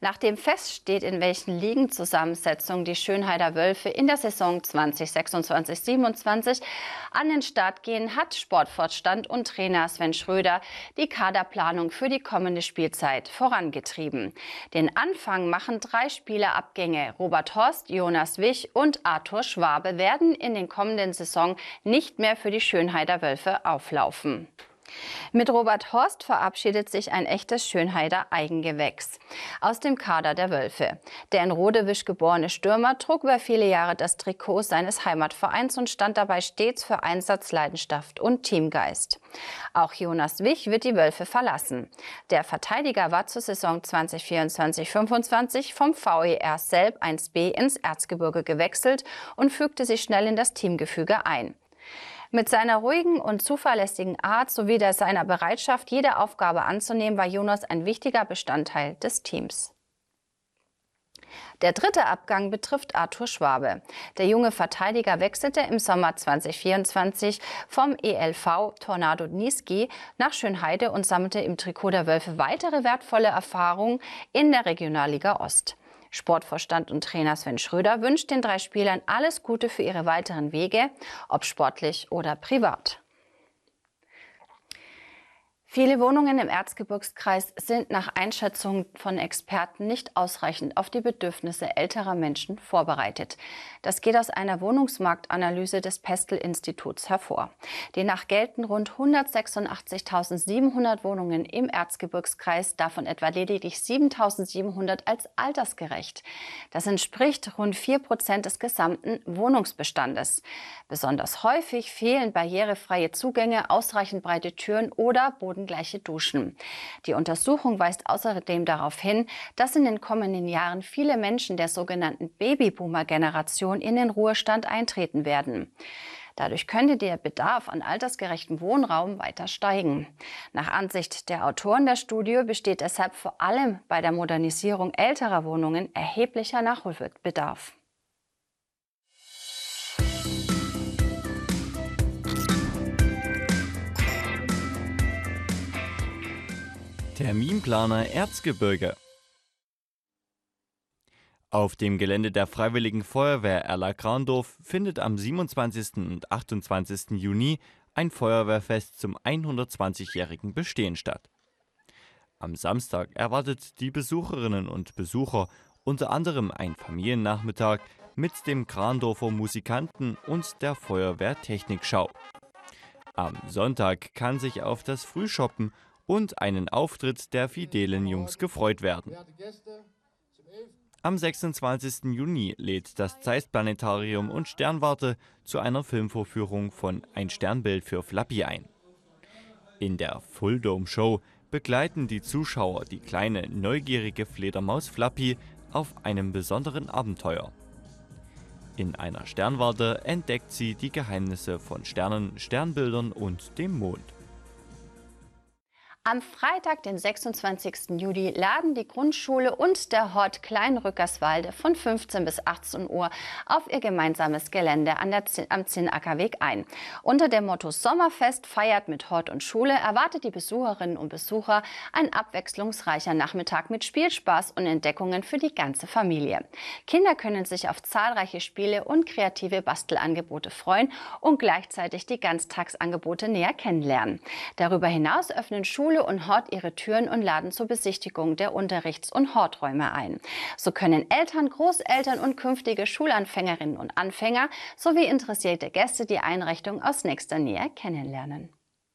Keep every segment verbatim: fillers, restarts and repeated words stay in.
Nachdem feststeht, in welchen Ligenzusammensetzungen die Schönheider Wölfe in der Saison zwanzig sechsundzwanzig siebenundzwanzig an den Start gehen, hat Sportvorstand und Trainer Sven Schröder die Kaderplanung für die kommende Spielzeit vorangetrieben. Den Anfang machen drei Spielerabgänge. Robert Horst, Jonas Wich und Arthur Schwabe werden in den kommenden Saison nicht mehr für die Schönheider Wölfe auflaufen. Mit Robert Horst verabschiedet sich ein echtes Schönheider Eigengewächs aus dem Kader der Wölfe. Der in Rodewisch geborene Stürmer trug über viele Jahre das Trikot seines Heimatvereins und stand dabei stets für Einsatz, Leidenschaft und Teamgeist. Auch Jonas Wich wird die Wölfe verlassen. Der Verteidiger war zur Saison zwanzig vierundzwanzig fünfundzwanzig vom V E R Selb eins B ins Erzgebirge gewechselt und fügte sich schnell in das Teamgefüge ein. Mit seiner ruhigen und zuverlässigen Art sowie der seiner Bereitschaft, jede Aufgabe anzunehmen, war Jonas ein wichtiger Bestandteil des Teams. Der dritte Abgang betrifft Arthur Schwabe. Der junge Verteidiger wechselte im Sommer zwanzig vierundzwanzig vom E L V Tornado Niesky nach Schönheide und sammelte im Trikot der Wölfe weitere wertvolle Erfahrungen in der Regionalliga Ost. Sportvorstand und Trainer Sven Schröder wünscht den drei Spielern alles Gute für ihre weiteren Wege, ob sportlich oder privat. Viele Wohnungen im Erzgebirgskreis sind nach Einschätzung von Experten nicht ausreichend auf die Bedürfnisse älterer Menschen vorbereitet. Das geht aus einer Wohnungsmarktanalyse des Pestel-Instituts hervor. Demnach gelten rund hundertsechsundachtzigtausendsiebenhundert Wohnungen im Erzgebirgskreis, davon etwa lediglich siebentausendsiebenhundert als altersgerecht. Das entspricht rund vier Prozent des gesamten Wohnungsbestandes. Besonders häufig fehlen barrierefreie Zugänge, ausreichend breite Türen oder Boden gleiche Duschen. Die Untersuchung weist außerdem darauf hin, dass in den kommenden Jahren viele Menschen der sogenannten Babyboomer-Generation in den Ruhestand eintreten werden. Dadurch könnte der Bedarf an altersgerechtem Wohnraum weiter steigen. Nach Ansicht der Autoren der Studie besteht deshalb vor allem bei der Modernisierung älterer Wohnungen erheblicher Nachholbedarf. Terminplaner Erzgebirge. Auf dem Gelände der Freiwilligen Feuerwehr Erlagrandorf findet am siebenundzwanzigsten und achtundzwanzigsten Juni ein Feuerwehrfest zum hundertzwanzigjährigen Bestehen statt. Am Samstag erwartet die Besucherinnen und Besucher unter anderem ein Familiennachmittag mit dem Grandorfer Musikanten und der Feuerwehrtechnikschau. Am Sonntag kann sich auf das Frühshoppen und einen Auftritt der Fidelen Jungs gefreut werden. Am sechsundzwanzigsten Juni lädt das Zeist-Planetarium und Sternwarte zu einer Filmvorführung von Ein Sternbild für Flappy ein. In der Full Dome Show begleiten die Zuschauer die kleine, neugierige Fledermaus Flappy auf einem besonderen Abenteuer. In einer Sternwarte entdeckt sie die Geheimnisse von Sternen, Sternbildern und dem Mond. Am Freitag, den sechsundzwanzigsten Juli, laden die Grundschule und der Hort Kleinrückerswalde von fünfzehn bis achtzehn Uhr auf ihr gemeinsames Gelände an der Z- am Zinnackerweg ein. Unter dem Motto Sommerfest feiert mit Hort und Schule erwartet die Besucherinnen und Besucher ein abwechslungsreicher Nachmittag mit Spielspaß und Entdeckungen für die ganze Familie. Kinder können sich auf zahlreiche Spiele und kreative Bastelangebote freuen und gleichzeitig die Ganztagsangebote näher kennenlernen. Darüber hinaus öffnen Schule und Hort ihre Türen und laden zur Besichtigung der Unterrichts- und Horträume ein. So können Eltern, Großeltern und künftige Schulanfängerinnen und Anfänger sowie interessierte Gäste die Einrichtung aus nächster Nähe kennenlernen.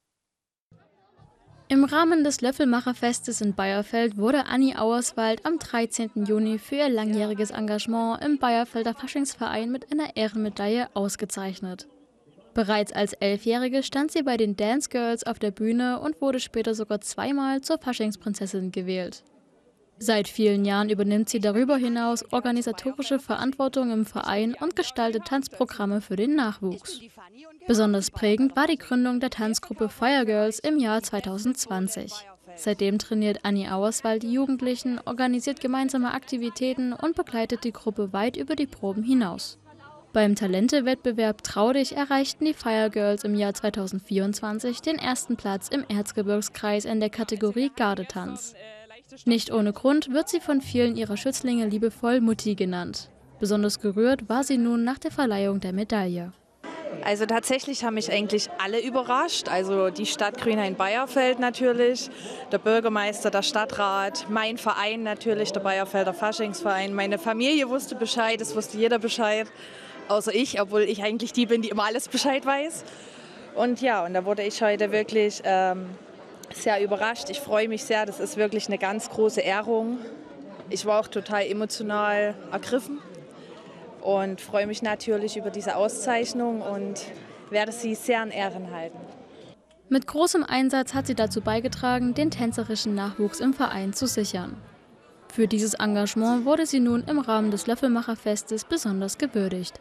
Im Rahmen des Löffelmacherfestes in Bayerfeld wurde Anni Auerswald am dreizehnten Juni für ihr langjähriges Engagement im Bayerfelder Faschingsverein mit einer Ehrenmedaille ausgezeichnet. Bereits als Elfjährige stand sie bei den Dance Girls auf der Bühne und wurde später sogar zweimal zur Faschingsprinzessin gewählt. Seit vielen Jahren übernimmt sie darüber hinaus organisatorische Verantwortung im Verein und gestaltet Tanzprogramme für den Nachwuchs. Besonders prägend war die Gründung der Tanzgruppe Fire Girls im Jahr zweitausendzwanzig. Seitdem trainiert Anni Auerswald die Jugendlichen, organisiert gemeinsame Aktivitäten und begleitet die Gruppe weit über die Proben hinaus. Beim Talente-Wettbewerb Trau dich erreichten die Fire Girls im Jahr zweitausendvierundzwanzig den ersten Platz im Erzgebirgskreis in der Kategorie Gardetanz. Nicht ohne Grund wird sie von vielen ihrer Schützlinge liebevoll Mutti genannt. Besonders gerührt war sie nun nach der Verleihung der Medaille. Also tatsächlich haben mich eigentlich alle überrascht. Also die Stadt Grünhain-Beierfeld natürlich, der Bürgermeister, der Stadtrat, mein Verein natürlich, der Beierfelder Faschingsverein. Meine Familie wusste Bescheid, es wusste jeder Bescheid, außer ich, obwohl ich eigentlich die bin, die immer alles Bescheid weiß. Und ja, und da wurde ich heute wirklich ähm, sehr überrascht. Ich freue mich sehr, das ist wirklich eine ganz große Ehrung. Ich war auch total emotional ergriffen. Und freue mich natürlich über diese Auszeichnung und werde sie sehr in Ehren halten. Mit großem Einsatz hat sie dazu beigetragen, den tänzerischen Nachwuchs im Verein zu sichern. Für dieses Engagement wurde sie nun im Rahmen des Löffelmacherfestes besonders gewürdigt.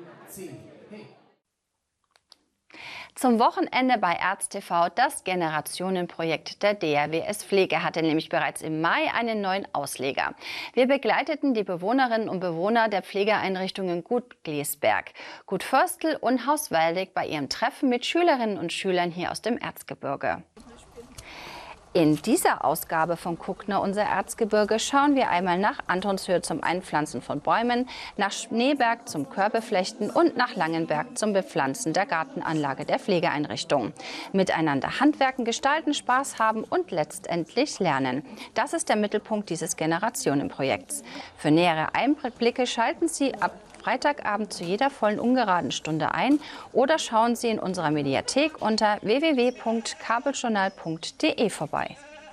Zum Wochenende bei Erz T V das Generationenprojekt der D R W S Pflege hatte nämlich bereits im Mai einen neuen Ausleger. Wir begleiteten die Bewohnerinnen und Bewohner der Pflegeeinrichtungen Gut Glesberg, Gut Förstel und Haus Waldeck bei ihrem Treffen mit Schülerinnen und Schülern hier aus dem Erzgebirge. In dieser Ausgabe von Kuckner, unser Erzgebirge, schauen wir einmal nach Antonshöhe zum Einpflanzen von Bäumen, nach Schneeberg zum Körbeflechten und nach Langenberg zum Bepflanzen der Gartenanlage der Pflegeeinrichtung. Miteinander handwerken, gestalten, Spaß haben und letztendlich lernen. Das ist der Mittelpunkt dieses Generationenprojekts. Für nähere Einblicke schalten Sie ab Freitagabend zu jeder vollen ungeraden Stunde ein oder schauen Sie in unserer Mediathek unter w w w punkt kabeljournal punkt d e vorbei.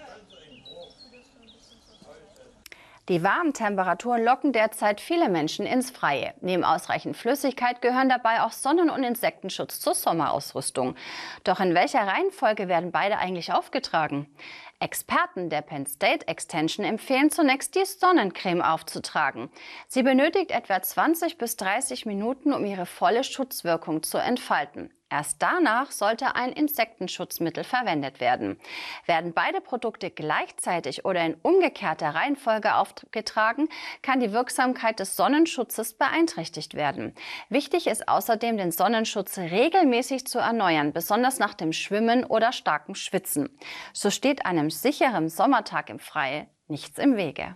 Die warmen Temperaturen locken derzeit viele Menschen ins Freie. Neben ausreichend Flüssigkeit gehören dabei auch Sonnen- und Insektenschutz zur Sommerausrüstung. Doch in welcher Reihenfolge werden beide eigentlich aufgetragen? Experten der Penn State Extension empfehlen zunächst, die Sonnencreme aufzutragen. Sie benötigt etwa zwanzig bis dreißig Minuten, um ihre volle Schutzwirkung zu entfalten. Erst danach sollte ein Insektenschutzmittel verwendet werden. Werden beide Produkte gleichzeitig oder in umgekehrter Reihenfolge aufgetragen, kann die Wirksamkeit des Sonnenschutzes beeinträchtigt werden. Wichtig ist außerdem, den Sonnenschutz regelmäßig zu erneuern, besonders nach dem Schwimmen oder starkem Schwitzen. So steht einem sicheren Sommertag im Freien nichts im Wege.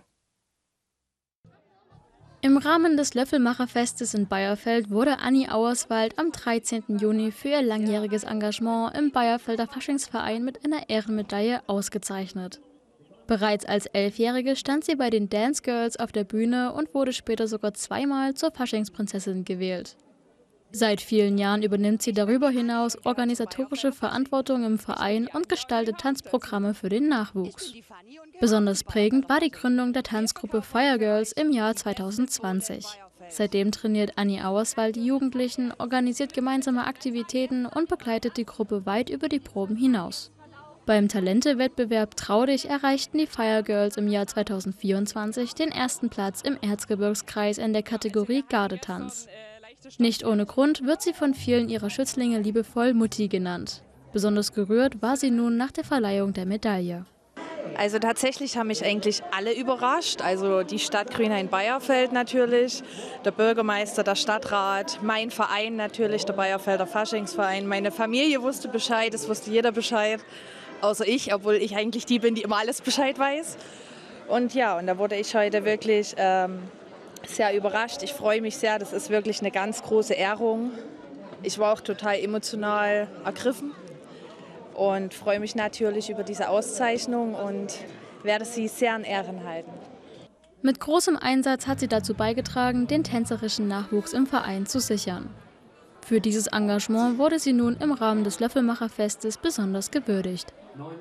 Im Rahmen des Löffelmacherfestes in Beierfeld wurde Anni Auerswald am dreizehnten Juni für ihr langjähriges Engagement im Beierfelder Faschingsverein mit einer Ehrenmedaille ausgezeichnet. Bereits als Elfjährige stand sie bei den Dance Girls auf der Bühne und wurde später sogar zweimal zur Faschingsprinzessin gewählt. Seit vielen Jahren übernimmt sie darüber hinaus organisatorische Verantwortung im Verein und gestaltet Tanzprogramme für den Nachwuchs. Besonders prägend war die Gründung der Tanzgruppe Fire Girls im Jahr zweitausendzwanzig. Seitdem trainiert Anni Auerswald die Jugendlichen, organisiert gemeinsame Aktivitäten und begleitet die Gruppe weit über die Proben hinaus. Beim Talente-Wettbewerb Trau dich erreichten die Fire Girls im Jahr zweitausendvierundzwanzig den ersten Platz im Erzgebirgskreis in der Kategorie Gardetanz. Nicht ohne Grund wird sie von vielen ihrer Schützlinge liebevoll Mutti genannt. Besonders gerührt war sie nun nach der Verleihung der Medaille. Also tatsächlich haben mich eigentlich alle überrascht. Also die Stadt Grünhain-Beierfeld natürlich, der Bürgermeister, der Stadtrat, mein Verein natürlich, der Beierfelder Faschingsverein. Meine Familie wusste Bescheid, es wusste jeder Bescheid, außer ich, obwohl ich eigentlich die bin, die immer alles Bescheid weiß. Und ja, und da wurde ich heute wirklich ähm, sehr überrascht. Ich freue mich sehr, das ist wirklich eine ganz große Ehrung. Ich war auch total emotional ergriffen. Und freue mich natürlich über diese Auszeichnung und werde sie sehr in Ehren halten. Mit großem Einsatz hat sie dazu beigetragen, den tänzerischen Nachwuchs im Verein zu sichern. Für dieses Engagement wurde sie nun im Rahmen des Löffelmacherfestes besonders gewürdigt.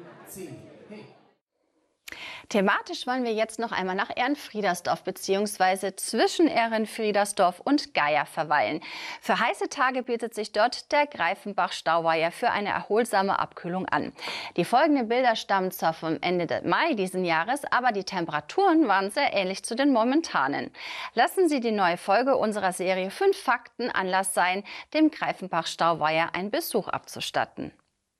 Thematisch wollen wir jetzt noch einmal nach Ehrenfriedersdorf bzw. zwischen Ehrenfriedersdorf und Geier verweilen. Für heiße Tage bietet sich dort der Greifenbach-Stauweiher für eine erholsame Abkühlung an. Die folgenden Bilder stammen zwar vom Ende Mai diesen Jahres, aber die Temperaturen waren sehr ähnlich zu den momentanen. Lassen Sie die neue Folge unserer Serie fünf Fakten Anlass sein, dem Greifenbach-Stauweiher einen Besuch abzustatten.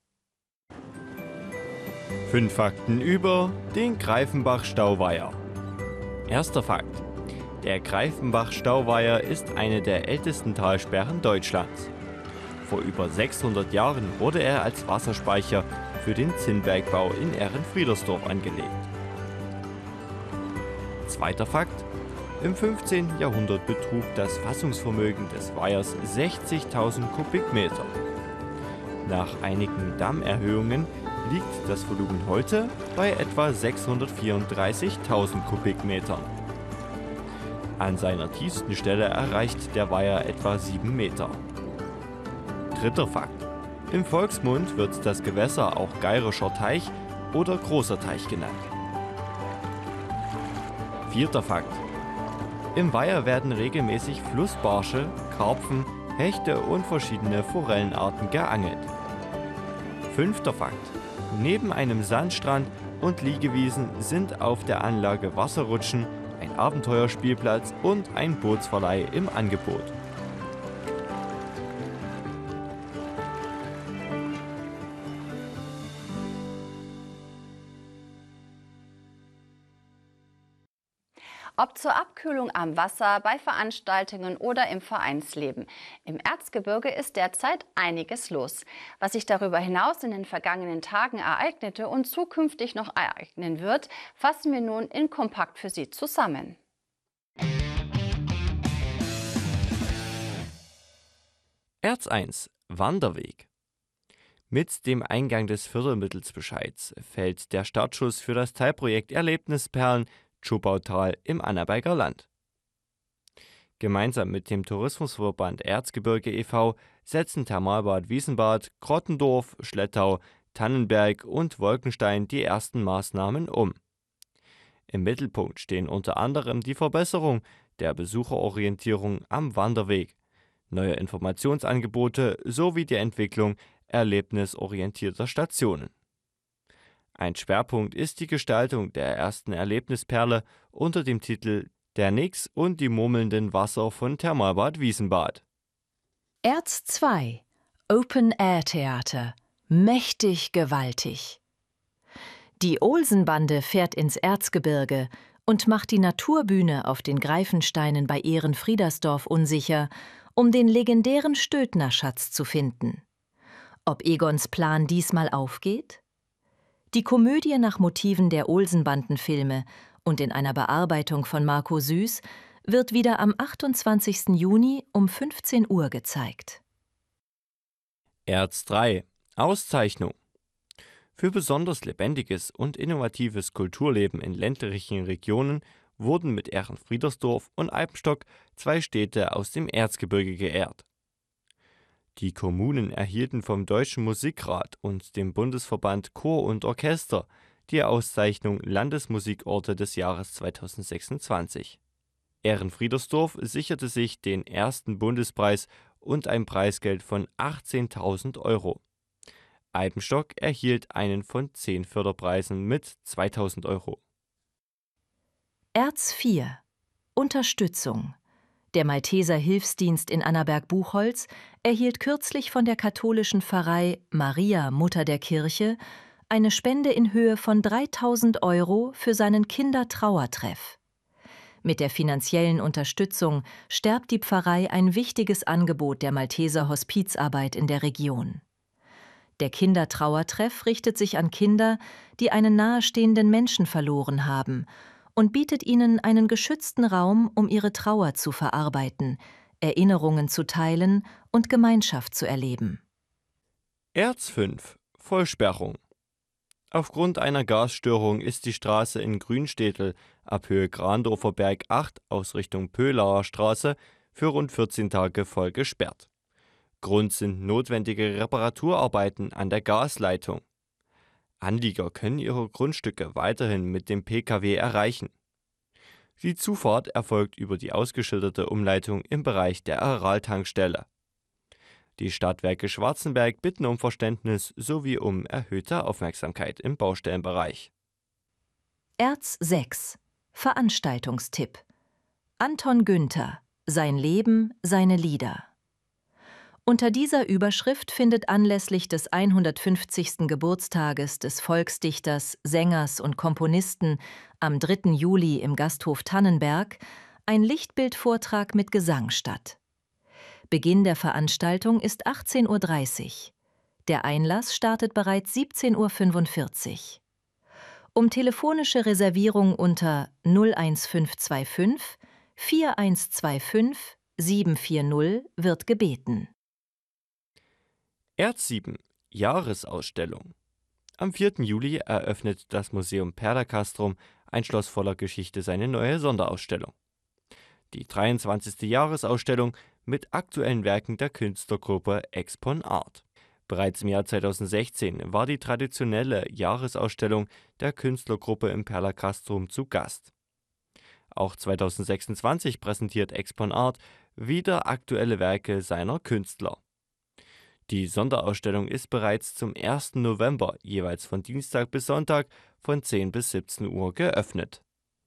Fünf Fakten über den Greifenbach-Stauweiher. Erster Fakt. Der Greifenbach-Stauweiher ist eine der ältesten Talsperren Deutschlands. Vor über sechshundert Jahren wurde er als Wasserspeicher für den Zinnbergbau in Ehrenfriedersdorf angelegt. Zweiter Fakt: Im fünfzehnten Jahrhundert betrug das Fassungsvermögen des Weihers sechzigtausend Kubikmeter. Nach einigen Dammerhöhungen liegt das Volumen heute bei etwa sechshundertvierunddreißigtausend Kubikmetern. An seiner tiefsten Stelle erreicht der Weiher etwa sieben Meter. Dritter Fakt: Im Volksmund wird das Gewässer auch Geirischer Teich oder Großer Teich genannt. Vierter Fakt: Im Weiher werden regelmäßig Flussbarsche, Karpfen, Hechte und verschiedene Forellenarten geangelt. Fünfter Fakt: Neben einem Sandstrand und Liegewiesen sind auf der Anlage Wasserrutschen, ein Abenteuerspielplatz und ein Bootsverleih im Angebot. Ob zur Abkühlung am Wasser, bei Veranstaltungen oder im Vereinsleben. Im Erzgebirge ist derzeit einiges los. Was sich darüber hinaus in den vergangenen Tagen ereignete und zukünftig noch ereignen wird, fassen wir nun in Kompakt für Sie zusammen. Erz eins: Wanderweg. Mit dem Eingang des Fördermittelsbescheids fällt der Startschuss für das Teilprojekt Erlebnisperlen Tschupautal im Annaberger Land. Gemeinsam mit dem Tourismusverband Erzgebirge e V setzen Thermalbad Wiesenbad, Grottendorf, Schlettau, Tannenberg und Wolkenstein die ersten Maßnahmen um. Im Mittelpunkt stehen unter anderem die Verbesserung der Besucherorientierung am Wanderweg, neue Informationsangebote sowie die Entwicklung erlebnisorientierter Stationen. Ein Schwerpunkt ist die Gestaltung der ersten Erlebnisperle unter dem Titel Der Nix und die murmelnden Wasser von Thermalbad Wiesenbad. Erz zwei: Open-Air-Theater. Mächtig gewaltig. Die Olsenbande fährt ins Erzgebirge und macht die Naturbühne auf den Greifensteinen bei Ehrenfriedersdorf unsicher, um den legendären Stödner-Schatz zu finden. Ob Egons Plan diesmal aufgeht? Die Komödie nach Motiven der Olsenbandenfilme und in einer Bearbeitung von Marco Süß wird wieder am achtundzwanzigsten Juni um fünfzehn Uhr gezeigt. Erz drei: Auszeichnung. Für besonders lebendiges und innovatives Kulturleben in ländlichen Regionen wurden mit Ehrenfriedersdorf und Alpenstock zwei Städte aus dem Erzgebirge geehrt. Die Kommunen erhielten vom Deutschen Musikrat und dem Bundesverband Chor und Orchester die Auszeichnung Landesmusikorte des Jahres zweitausendsechsundzwanzig. Ehrenfriedersdorf sicherte sich den ersten Bundespreis und ein Preisgeld von achtzehntausend Euro. Alpenstock erhielt einen von zehn Förderpreisen mit zweitausend Euro. Erz vier: Unterstützung. Der Malteser Hilfsdienst in Annaberg-Buchholz erhielt kürzlich von der katholischen Pfarrei Maria, Mutter der Kirche, eine Spende in Höhe von dreitausend Euro für seinen Kindertrauertreff. Mit der finanziellen Unterstützung stärkt die Pfarrei ein wichtiges Angebot der Malteser Hospizarbeit in der Region. Der Kindertrauertreff richtet sich an Kinder, die einen nahestehenden Menschen verloren haben, und bietet ihnen einen geschützten Raum, um ihre Trauer zu verarbeiten, Erinnerungen zu teilen und Gemeinschaft zu erleben. Erz fünf: Vollsperrung. Aufgrund einer Gasstörung ist die Straße in Grünstädtel ab Höhe Grandorfer Berg acht aus Richtung Pöhlauer Straße für rund vierzehn Tage voll gesperrt. Grund sind notwendige Reparaturarbeiten an der Gasleitung. Anlieger können ihre Grundstücke weiterhin mit dem P K W erreichen. Die Zufahrt erfolgt über die ausgeschilderte Umleitung im Bereich der Aral-Tankstelle. Die Stadtwerke Schwarzenberg bitten um Verständnis sowie um erhöhte Aufmerksamkeit im Baustellenbereich. Erz sechs: Veranstaltungstipp. Anton Günther: Sein Leben, seine Lieder. Unter dieser Überschrift findet anlässlich des hundertfünfzigsten Geburtstages des Volksdichters, Sängers und Komponisten am dritten Juli im Gasthof Tannenberg ein Lichtbildvortrag mit Gesang statt. Beginn der Veranstaltung ist achtzehn Uhr dreißig. Der Einlass startet bereits siebzehn Uhr fünfundvierzig. Um telefonische Reservierung unter null eins fünf zwei fünf vier eins zwei fünf sieben vier null wird gebeten. Erdsieben – Jahresausstellung. Am vierten Juli eröffnet das Museum Perlacastrum, ein Schloss voller Geschichte, seine neue Sonderausstellung. Die dreiundzwanzigste Jahresausstellung mit aktuellen Werken der Künstlergruppe Expon Art. Bereits im Jahr zweitausendsechzehn war die traditionelle Jahresausstellung der Künstlergruppe im Perlacastrum zu Gast. Auch zweitausendsechsundzwanzig präsentiert Expon Art wieder aktuelle Werke seiner Künstler. Die Sonderausstellung ist bereits zum ersten November jeweils von Dienstag bis Sonntag von zehn bis siebzehn Uhr geöffnet.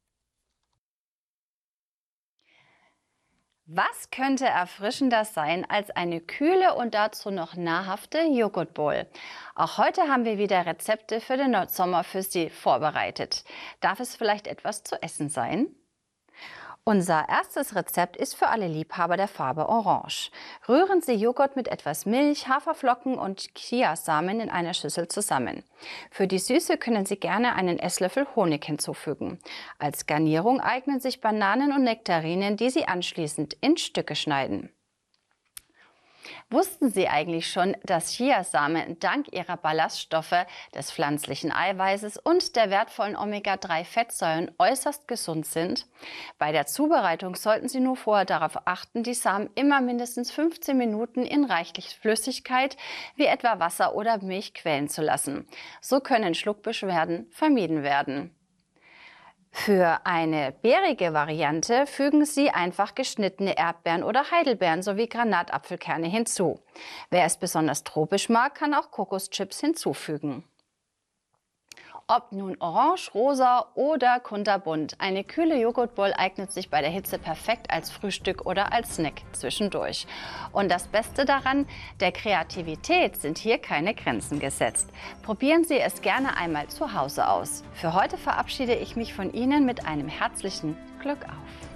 Was könnte erfrischender sein als eine kühle und dazu noch nahrhafte Joghurtbowl? Auch heute haben wir wieder Rezepte für den Sommer für Sie vorbereitet. Darf es vielleicht etwas zu essen sein? Unser erstes Rezept ist für alle Liebhaber der Farbe Orange. Rühren Sie Joghurt mit etwas Milch, Haferflocken und Chiasamen in einer Schüssel zusammen. Für die Süße können Sie gerne einen Esslöffel Honig hinzufügen. Als Garnierung eignen sich Bananen und Nektarinen, die Sie anschließend in Stücke schneiden. Wussten Sie eigentlich schon, dass Chiasamen dank ihrer Ballaststoffe, des pflanzlichen Eiweißes und der wertvollen Omega drei Fettsäuren äußerst gesund sind? Bei der Zubereitung sollten Sie nur vorher darauf achten, die Samen immer mindestens fünfzehn Minuten in reichlich Flüssigkeit wie etwa Wasser oder Milch quellen zu lassen. So können Schluckbeschwerden vermieden werden. Für eine beerige Variante fügen Sie einfach geschnittene Erdbeeren oder Heidelbeeren sowie Granatapfelkerne hinzu. Wer es besonders tropisch mag, kann auch Kokoschips hinzufügen. Ob nun orange, rosa oder kunterbunt, eine kühle Joghurtbowl eignet sich bei der Hitze perfekt als Frühstück oder als Snack zwischendurch. Und das Beste daran, der Kreativität sind hier keine Grenzen gesetzt. Probieren Sie es gerne einmal zu Hause aus. Für heute verabschiede ich mich von Ihnen mit einem herzlichen Glück auf.